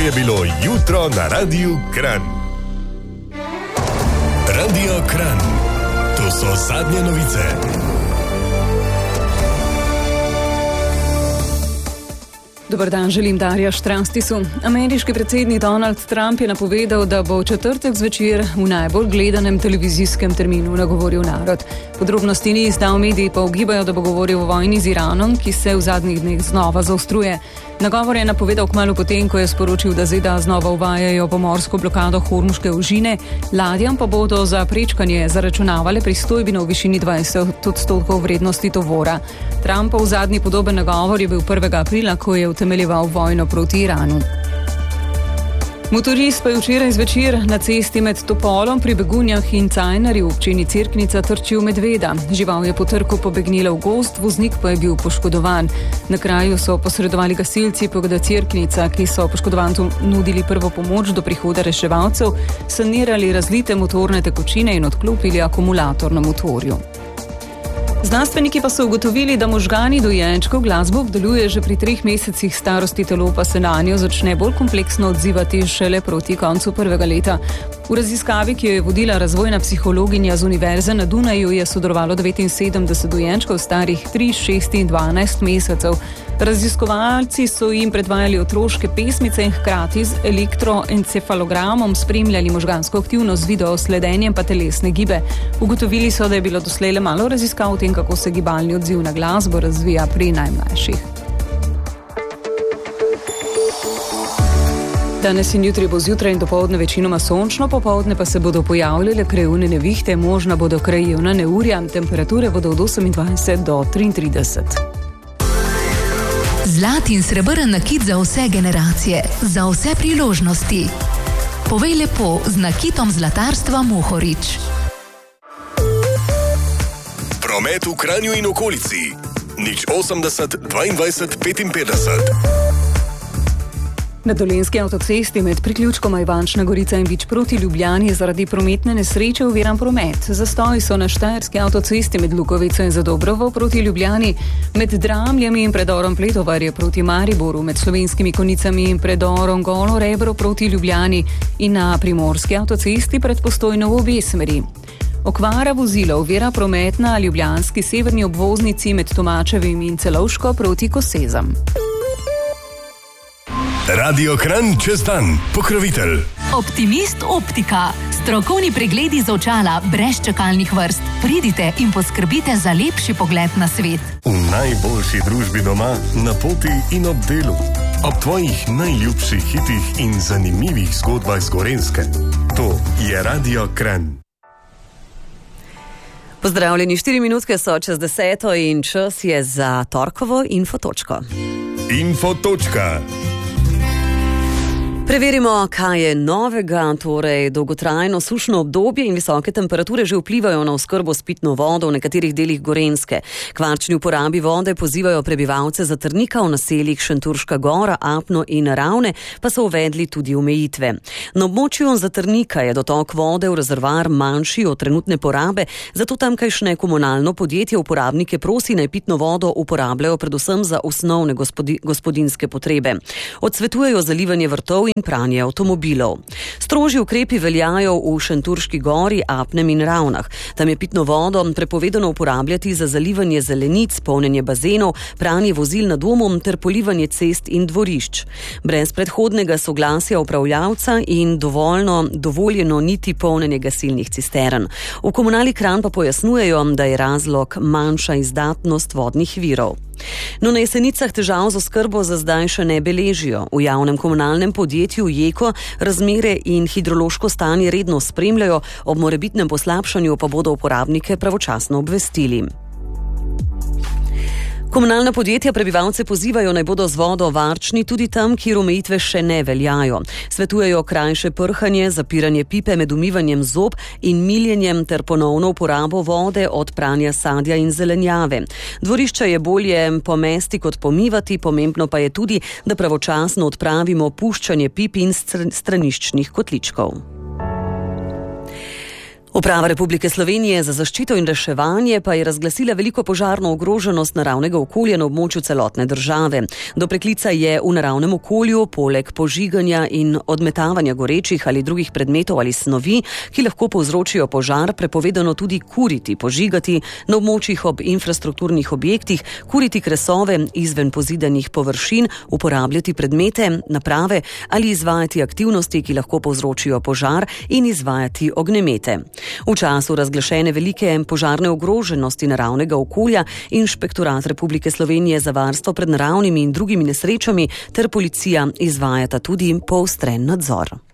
je bilo jutro na Radiu Kranj. Radio Kranj. To so zadnje novice. Dobar dan, želim Darja Štranstisu. Ameriški predsednik Donald Trump je napovedal, da bo v četrtek zvečer v najbolj gledanem televizijskem terminu nagovoril narod. Podrobnosti ni izdal, mediji pa ugibajo, da bo govoril o vojni z Iranom, ki se v zadnjih dneh znova zaostruje. Nagovor je napovedal kmalu potem, ko je sporočil, da ZDA znova uvajajo pomorsko blokado Hormuške ožine, ladjam pa bodo za prečkanje zaračunavale pristojbino v višini 20% vrednosti tovora. Trumpov zadnji podoben nagovor je bil 1. aprila, ko je utemeljeval vojno proti Iranu. Motorist pa je včeraj zvečer na cesti med Topolom pri Begunjah in Cajnarji v občini Cerknica trčil medveda. Žival je po trku pobegnila v gozd, voznik pa je bil poškodovan. Na kraju so posredovali gasilci PGD Cerknica, ki so poškodovancu nudili prvo pomoč do prihoda reševalcev, sanirali razlite motorne tekočine in odklopili akumulator na motorju. Znanstveniki pa so ugotovili, da možgani dojenčkov glasbo obdeluje že pri 3 mesecih starosti, telo pa se nanjo začne bolj kompleksno odzivati šele proti koncu 1. leta. V raziskavi, ki jo je vodila razvojna psihologinja z Univerze na Dunaju, je sodelovalo 79 dojenčkov starih 3, 6 in 12 mesecev. Raziskovalci so jim predvajali otroške pesmice in hkrati z elektroencefalogramom spremljali možgansko aktivnost z videosledenjem pa telesne gibe. Ugotovili so, da je bilo doslej le malo raziskav o tem, kako se gibalni odziv na glasbo razvija pri najmlajših. Danes in jutri bo zjutraj in dopoldne večinoma sončno, popoldne pa se bodo pojavljale krajevne nevihte, možna bodo krajevna neurja, temperature bodo od 28 do 33. Zlat in srebrn nakit za vse generacije, za vse priložnosti. Povej lepo z nakitom zlatarstva Mohorič. Promet v Kranju in okolici. 080 22 55. Na Dolenjski avtocesti med priključkoma Ivančna Gorica in Vič proti Ljubljani je zaradi prometne nesreče oviran promet. Zastoji so na Štajerski avtocesti med Lukovico in Zadobrovo proti Ljubljani, med Dramljami in predorom Pletovarje proti Mariboru, med Slovenskimi Konicami in predorom Golo Rebro proti Ljubljani in na Primorski avtocesti pred Postojno v obe smeri. Okvara vozila ovira promet na ljubljanski severni obvoznici med Tomačevim in Celovško proti Kosezam. Radio Kranj čez dan, pokrovitelj. Optimist Optika. Strokovni pregledi z očala brez čakalnih vrst. Pridite in poskrbite za lepši pogled na svet. V najboljši družbi doma, na poti in ob delu. Ob tvojih najljubših hitih in zanimivih zgodbah z Gorenjske. To je Radio Kranj. Pozdravljeni, 4 minutke so čez 10 in čas je za torkovo infotočko. Infotočka. Preverimo, kaj je novega, torej dolgotrajno sušno obdobje in visoke temperature že vplivajo na oskrbo s pitno vodo v nekaterih delih Gorenjske. K varčni uporabi vode pozivajo prebivalce Zatrnika v naseljih Šentjurška Gora, Apno in Ravne, pa so uvedli tudi omejitve. Na območju Zatrnika je dotok vode v rezervoar manjši od trenutne porabe, zato tamkajšnje komunalno podjetje uporabnike prosi, naj pitno vodo uporabljajo predvsem za osnovne gospodinjske potrebe. Odsvetujejo zalivanje vrtov in pranje avtomobilov. Strožji ukrepi veljajo v Šentjurški Gori, Apnem in Ravnah. Tam je pitno vodo prepovedano uporabljati za zalivanje zelenic, polnjenje bazenov, pranje vozil na domu ter polivanje cest in dvorišč. Brez predhodnega soglasja upravljavca in dovoljeno niti polnjenje gasilnih cistern. V Komunali Kranj pa pojasnjujejo, da je razlog manjša izdatnost vodnih virov. No, na Jesenicah težav z oskrbo za zdaj še ne beležijo. V javnem komunalnem podjetju Jeko razmere in hidrološko stanje redno spremljajo, ob morebitnem poslabšanju pa bodo uporabnike pravočasno obvestili. Komunalna podjetja prebivalce pozivajo, naj bodo z vodo varčni tudi tam, kjer omejitve še ne veljajo. Svetujejo krajše prhanje, zapiranje pipe med umivanjem zob in miljenjem ter ponovno uporabo vode od pranja sadja in zelenjave. Dvorišča je bolje pomesti kot pomivati, pomembno pa je tudi, da pravočasno odpravimo puščanje pip in straniščnih kotličkov. Uprava Republike Slovenije za zaščito in reševanje pa je razglasila veliko požarno ogroženost naravnega okolja na območju celotne države. Do preklica je v naravnem okolju poleg požiganja in odmetavanja gorečih ali drugih predmetov ali snovi, ki lahko povzročijo požar, prepovedano tudi kuriti, požigati na območjih ob infrastrukturnih objektih, kuriti kresove izven pozidanih površin, uporabljati predmete, naprave ali izvajati aktivnosti, ki lahko povzročijo požar, in izvajati ognjemete. V času razglašene velike požarne ogroženosti naravnega okolja Inšpektorat Republike Slovenije za varstvo pred naravnimi in drugimi nesrečami ter policija izvajata tudi poostren nadzor.